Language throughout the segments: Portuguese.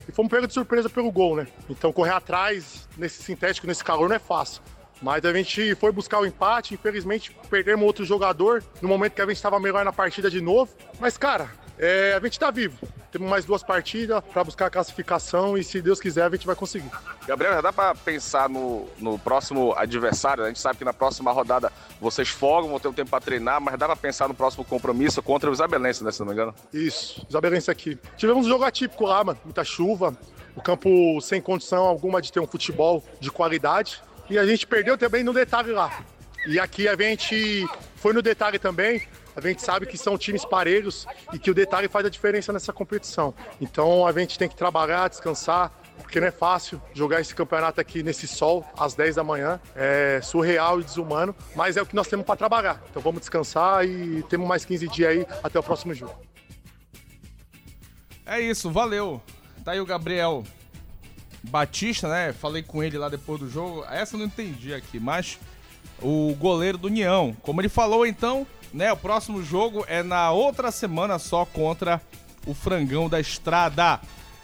e fomos pegos de surpresa pelo gol, né? Então correr atrás nesse sintético, nesse calor não é fácil. Mas a gente foi buscar o empate, infelizmente perdemos outro jogador no momento que a gente estava melhor na partida de novo. Mas, cara, a gente tá vivo. Temos mais 2 partidas para buscar a classificação e, se Deus quiser, a gente vai conseguir. Gabriel, já dá para pensar no próximo adversário? A gente sabe que na próxima rodada vocês folgam, vão ter um tempo para treinar, mas dá para pensar no próximo compromisso contra o Isabelense, né, se não me engano? Isso, Isabelense aqui. Tivemos um jogo atípico lá, mano, muita chuva, o campo sem condição alguma de ter um futebol de qualidade. E a gente perdeu também no detalhe lá. E aqui a gente foi no detalhe também. A gente sabe que são times parelhos e que o detalhe faz a diferença nessa competição. Então a gente tem que trabalhar, descansar, porque não é fácil jogar esse campeonato aqui nesse sol, às 10 da manhã. É surreal e desumano, mas é o que nós temos para trabalhar. Então vamos descansar e temos mais 15 dias aí até o próximo jogo. É isso, valeu. Tá aí o Gabriel Batista, né? Falei com ele lá depois do jogo. Essa eu não entendi aqui, mas o goleiro do União. Como ele falou, então, né? O próximo jogo é na outra semana só contra o Frangão da Estrada.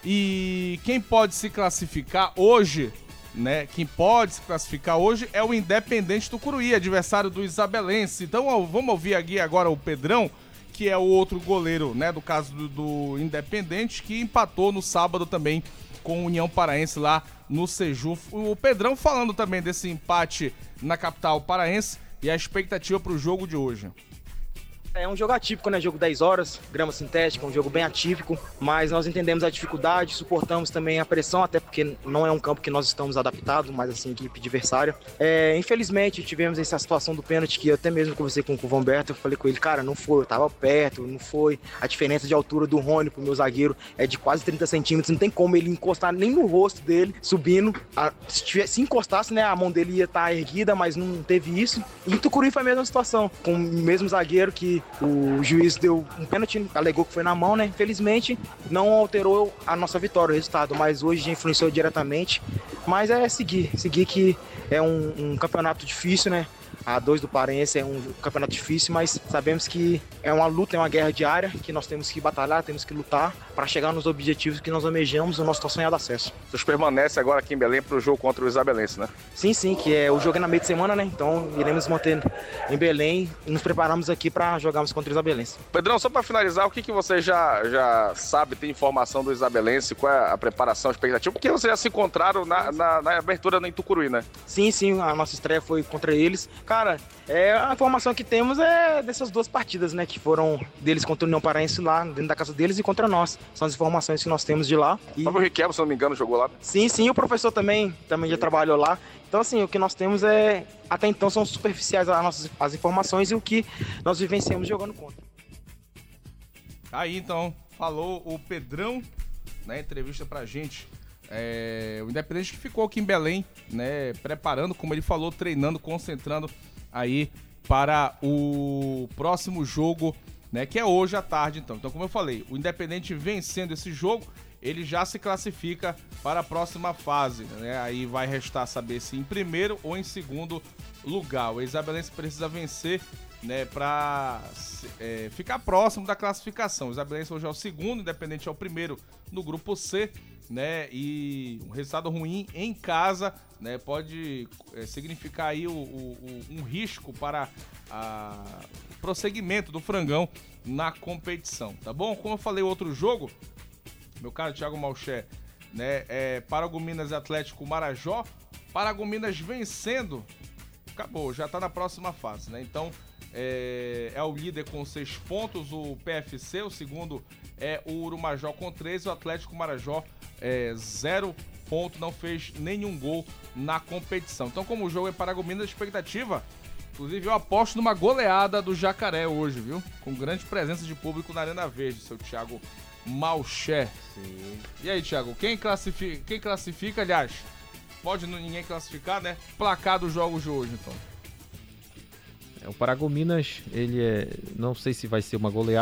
E quem pode se classificar hoje, né? Quem pode se classificar hoje é o Independente Tucuruí, adversário do Isabelense. Então vamos ouvir aqui agora o Pedrão, que é o outro goleiro, né? Do caso do Independente, que empatou no sábado também com o União Paraense lá no Seju. O Pedrão falando também desse empate na capital paraense e a expectativa para o jogo de hoje. É um jogo atípico, né? Jogo 10 horas, grama sintética, um jogo bem atípico, mas nós entendemos a dificuldade, suportamos também a pressão, até porque não é um campo que nós estamos adaptados, mas assim, equipe adversária. Infelizmente, tivemos essa situação do pênalti que eu até mesmo conversei com o Vomberto, eu falei com ele, cara, não foi, eu tava perto, não foi. A diferença de altura do Rony pro meu zagueiro é de quase 30 centímetros, não tem como ele encostar nem no rosto dele, subindo. Se encostasse, né, a mão dele ia estar erguida, mas não teve isso. E o Tucuruí foi a mesma situação, com o mesmo zagueiro que o juiz deu um pênalti, alegou que foi na mão, né? Infelizmente, não alterou a nossa vitória, o resultado, mas hoje já influenciou diretamente. Mas é seguir que é um campeonato difícil, né? A 2 do Paraense é um campeonato difícil, mas sabemos que é uma luta, é uma guerra diária, que nós temos que batalhar, temos que lutar para chegar nos objetivos que nós almejamos, o nosso sonhado acesso. Vocês permanecem agora aqui em Belém para o jogo contra o Isabelense, né? Sim, que o jogo é na meia de semana, né? Então iremos manter em Belém e nos preparamos aqui para jogarmos contra o Isabelense. Pedrão, só para finalizar, o que você já sabe, tem informação do Isabelense, qual é a preparação, a expectativa? Porque vocês já se encontraram na abertura em Tucuruí, né? Sim, a nossa estreia foi contra eles. Cara, a informação que temos é dessas 2 partidas, né? Que foram deles contra o União Paraense lá, dentro da casa deles, e contra nós. São as informações que nós temos de lá. O próprio Riquelme, se não me engano, jogou lá. Sim, o professor também já trabalhou lá. Então, assim, o que nós temos até então, são superficiais as informações e o que nós vivenciamos jogando contra. Aí, então, falou o Pedrão na entrevista pra gente. O Independente que ficou aqui em Belém, né, preparando, como ele falou, treinando, concentrando aí para o próximo jogo, né, que é hoje à tarde, então. Então, como eu falei, o Independente vencendo esse jogo, ele já se classifica para a próxima fase, né? Aí vai restar saber se em primeiro ou em segundo lugar. O Isabelense precisa vencer, né, para ficar próximo da classificação. O Isabelense hoje é o segundo, o Independente é o primeiro no grupo C, né? E um resultado ruim em casa, né, pode significar aí um risco para o prosseguimento do Frangão na competição, tá bom? Como eu falei, outro jogo, meu caro Thiago Malcher, né, Paragominas e Atlético Marajó. Paragominas vencendo, acabou, já tá na próxima fase, né? Então é o líder com 6 pontos, o PFC, o segundo é o Urumajó com 3, o Atlético Marajó 0 ponto, não fez nenhum gol na competição. Então, como o jogo é Paragominas, a expectativa, inclusive eu aposto numa goleada do Jacaré hoje, viu? Com grande presença de público na Arena Verde, seu Thiago Malcher. Sim. E aí, Thiago, quem classifica, aliás, pode ninguém classificar, né? Placar dos jogos de hoje, então. O Paragominas, ele não sei se vai ser uma goleada,